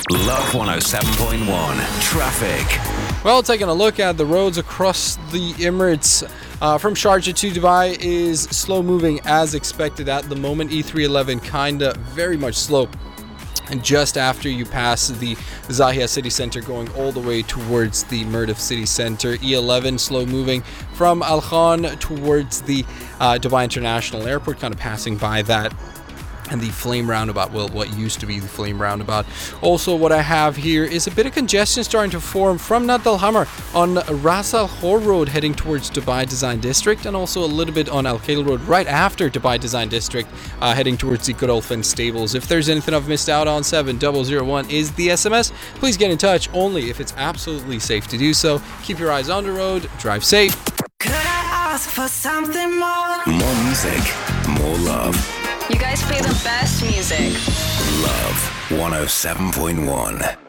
Love 107.1 Traffic. Well, taking a look at the roads across the Emirates from Sharjah to Dubai is slow moving as expected at the moment. E311 kinda very much slow. And just after you pass the Zahia City Center going all the way towards the Mirdif City Center. E11 slow moving from Al Khan towards the Dubai International Airport, kind of passing by that. And the Flame Roundabout, well, what used to be the Flame Roundabout. Also, what I have here is a bit of congestion starting to form from Nad Al Hamar on Ras Al Khor Road heading towards Dubai Design District, and also a little bit on Al Khail Road right after Dubai Design District heading towards the Godolphin Stables. If there's anything I've missed out on, 7001 is the SMS. Please get in touch only if it's absolutely safe to do so. Keep your eyes on the road, drive safe. Could I ask for something more? More music, more love. You guys play the best music. Love 107.1.